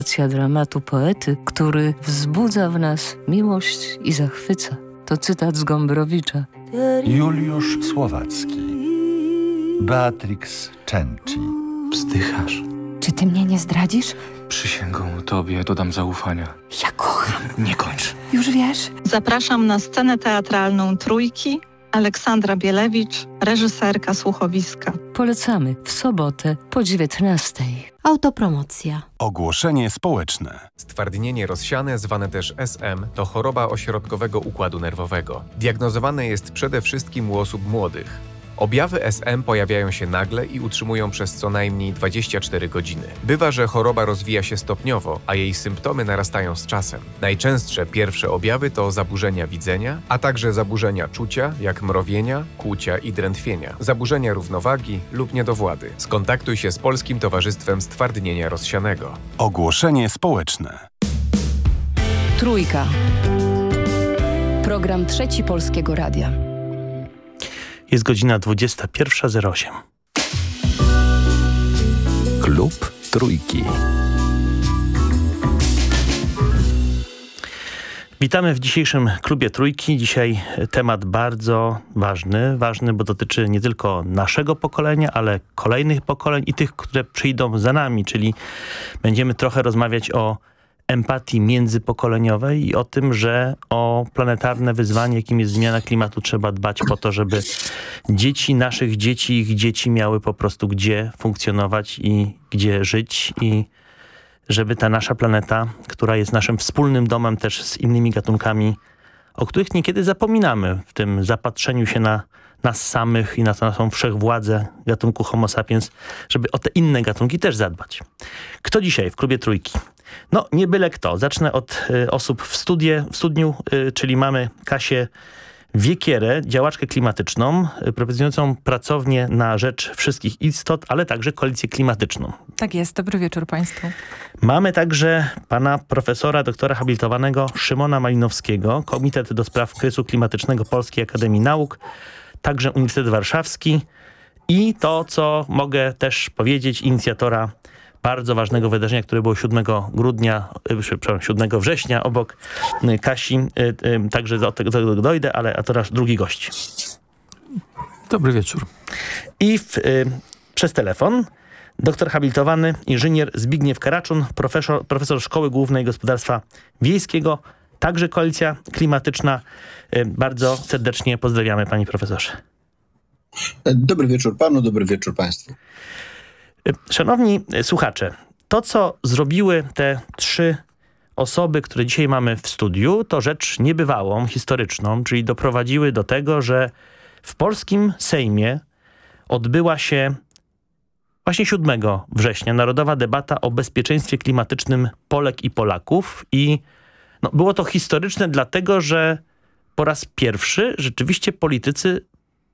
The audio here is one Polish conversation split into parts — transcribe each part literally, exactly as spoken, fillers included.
dramatu poety, który wzbudza w nas miłość i zachwyca. To cytat z Gombrowicza. Juliusz Słowacki. Beatrix Cenci. Wzdychasz. Czy ty mnie nie zdradzisz? Przysięgą tobie dodam zaufania. Ja kocham. Nie kończ. Już wiesz? Zapraszam na scenę teatralną Trójki. Aleksandra Bielewicz, reżyserka słuchowiska. Polecamy w sobotę po dziewiętnastej. Autopromocja. Ogłoszenie społeczne. Stwardnienie rozsiane, zwane też S M, to choroba ośrodkowego układu nerwowego. Diagnozowane jest przede wszystkim u osób młodych. Objawy S M pojawiają się nagle i utrzymują przez co najmniej dwadzieścia cztery godziny. Bywa, że choroba rozwija się stopniowo, a jej symptomy narastają z czasem. Najczęstsze pierwsze objawy to zaburzenia widzenia, a także zaburzenia czucia, jak mrowienia, kłucia i drętwienia, zaburzenia równowagi lub niedowłady. Skontaktuj się z Polskim Towarzystwem Stwardnienia Rozsianego. Ogłoszenie społeczne. Trójka. Program Trzeci Polskiego Radia. Jest godzina dwudziesta pierwsza zero osiem. Klub Trójki. Witamy w dzisiejszym Klubie Trójki. Dzisiaj temat bardzo ważny. Ważny, bo dotyczy nie tylko naszego pokolenia, ale kolejnych pokoleń i tych, które przyjdą za nami. Czyli będziemy trochę rozmawiać o empatii międzypokoleniowej i o tym, że o planetarne wyzwanie, jakim jest zmiana klimatu, trzeba dbać po to, żeby dzieci naszych dzieci, ich dzieci miały po prostu gdzie funkcjonować i gdzie żyć i żeby ta nasza planeta, która jest naszym wspólnym domem też z innymi gatunkami, o których niekiedy zapominamy w tym zapatrzeniu się na nas samych i na tę naszą wszechwładzę gatunku Homo sapiens, żeby o te inne gatunki też zadbać. Kto dzisiaj w Klubie Trójki? No, nie byle kto. Zacznę od y, osób w, studie, w studniu, y, czyli mamy Kasię Wiekierę, działaczkę klimatyczną, y, prowadzącą pracownię na rzecz wszystkich istot, ale także koalicję klimatyczną. Tak jest. Dobry wieczór Państwu. Mamy także pana profesora, doktora habilitowanego Szymona Malinowskiego, Komitet do Spraw Kryzysu Klimatycznego Polskiej Akademii Nauk, także Uniwersytet Warszawski i to, co mogę też powiedzieć, inicjatora bardzo ważnego wydarzenia, które było siódmego grudnia, przepraszam, siódmego września obok Kasi. Także do tego dojdę, ale a teraz drugi gość. Dobry wieczór. I w, y, przez telefon doktor habilitowany inżynier Zbigniew Karaczun, profesor, profesor Szkoły Głównej Gospodarstwa Wiejskiego, także Koalicja Klimatyczna. Y, bardzo serdecznie pozdrawiamy, panie profesorze. Dobry wieczór panu, dobry wieczór państwu. Szanowni słuchacze, to co zrobiły te trzy osoby, które dzisiaj mamy w studiu, to rzecz niebywałą, historyczną, czyli doprowadziły do tego, że w polskim Sejmie odbyła się właśnie siódmego września narodowa debata o bezpieczeństwie klimatycznym Polek i Polaków i no, było to historyczne dlatego, że po raz pierwszy rzeczywiście politycy,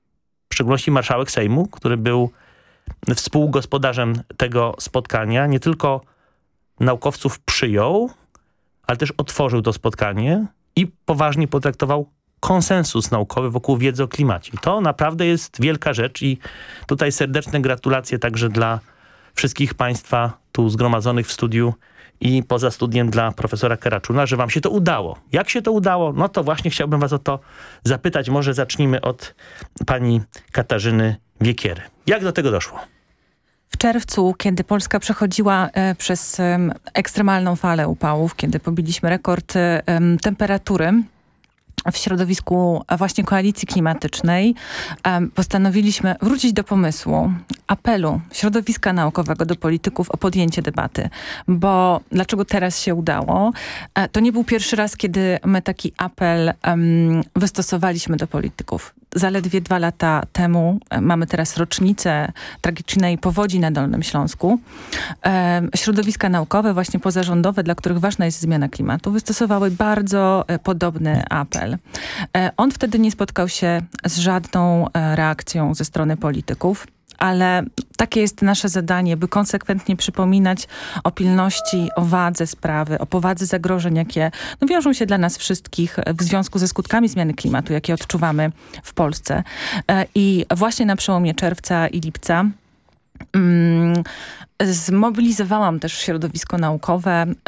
w szczególności marszałek Sejmu, który był współgospodarzem tego spotkania, nie tylko naukowców przyjął, ale też otworzył to spotkanie i poważnie potraktował konsensus naukowy wokół wiedzy o klimacie. To naprawdę jest wielka rzecz i tutaj serdeczne gratulacje także dla wszystkich państwa tu zgromadzonych w studiu i poza studiem dla profesora Karaczuna, że wam się to udało. Jak się to udało? No to właśnie chciałbym was o to zapytać. Może zacznijmy od pani Katarzyny Wiekiery. Jak do tego doszło? W czerwcu, kiedy Polska przechodziła e, przez e, ekstremalną falę upałów, kiedy pobiliśmy rekord e, temperatury w środowisku właśnie koalicji klimatycznej, um, postanowiliśmy wrócić do pomysłu, apelu środowiska naukowego do polityków o podjęcie debaty. Bo dlaczego teraz się udało? E, to nie był pierwszy raz, kiedy my taki apel um, wystosowaliśmy do polityków. Zaledwie dwa lata temu, e, mamy teraz rocznicę tragicznej powodzi na Dolnym Śląsku. E, środowiska naukowe, właśnie pozarządowe, dla których ważna jest zmiana klimatu, wystosowały bardzo e, podobny apel. E, on wtedy nie spotkał się z żadną e, reakcją ze strony polityków. Ale takie jest nasze zadanie, by konsekwentnie przypominać o pilności, o wadze sprawy, o powadze zagrożeń, jakie no, wiążą się dla nas wszystkich w związku ze skutkami zmiany klimatu, jakie odczuwamy w Polsce. I właśnie na przełomie czerwca i lipca Mm, Zmobilizowałam też środowisko naukowe.